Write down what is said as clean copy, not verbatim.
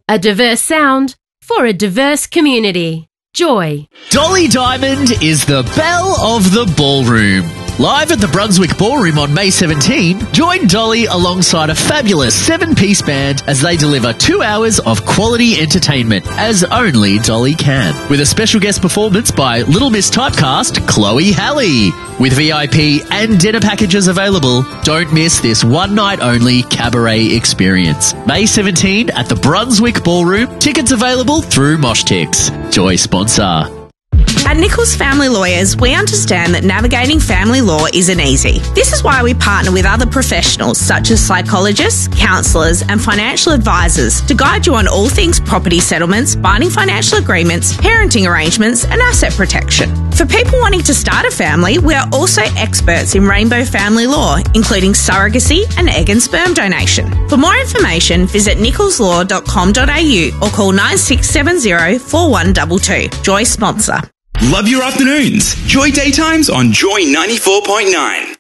A diverse sound for a diverse community. Joy. Dolly Diamond is the belle of the ballroom. Live at the Brunswick Ballroom on May 17, join Dolly alongside a fabulous 7-piece band as they deliver 2 hours of quality entertainment, as only Dolly can. With a special guest performance by Little Miss Typecast, Chloe Halley. With VIP and dinner packages available, don't miss this one-night-only cabaret experience. May 17 at the Brunswick Ballroom. Tickets available through Moshtix. Joy sponsor. At Nichols Family Lawyers, we understand that navigating family law isn't easy. This is why we partner with other professionals such as psychologists, counsellors and financial advisors to guide you on all things property settlements, binding financial agreements, parenting arrangements and asset protection. For people wanting to start a family, we are also experts in rainbow family law, including surrogacy and egg and sperm donation. For more information, visit nicholslaw.com.au or call 9670 4122. Joy sponsor. Love your afternoons. Joy Daytimes on Joy 94.9.